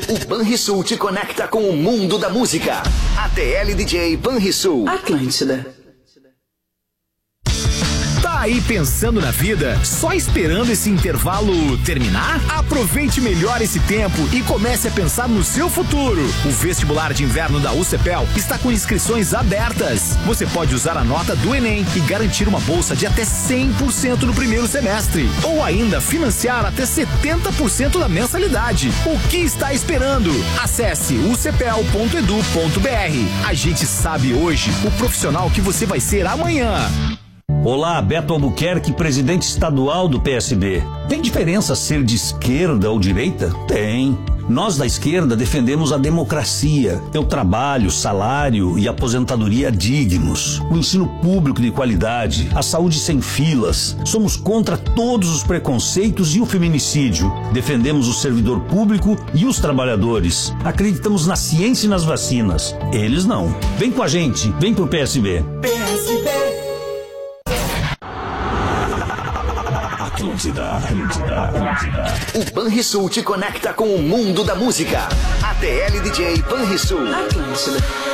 O Banrisul te conecta com o mundo da música. ATL DJ Banrisul. Atlântida. Tá aí pensando na vida? Só esperando esse intervalo terminar? Aproveite melhor esse tempo e comece a pensar no seu futuro. O vestibular de inverno da UCPEL está com inscrições abertas. Você pode usar a nota do Enem e garantir uma bolsa de até 100% no primeiro semestre. Ou ainda financiar até 70% da mensalidade. O que está esperando? Acesse ucpel.edu.br. A gente sabe hoje o profissional que você vai ser amanhã. Olá, Beto Albuquerque, presidente estadual do PSB. Tem diferença ser de esquerda ou direita? Tem. Nós da esquerda defendemos a democracia, o trabalho, salário e aposentadoria dignos, o ensino público de qualidade, a saúde sem filas. Somos contra todos os preconceitos e o feminicídio. Defendemos o servidor público e os trabalhadores. Acreditamos na ciência e nas vacinas. Eles não. Vem com a gente, vem pro PSB. PSB. O Banrisul te conecta com o mundo da música. ATL DJ Banrisul. Atlântida.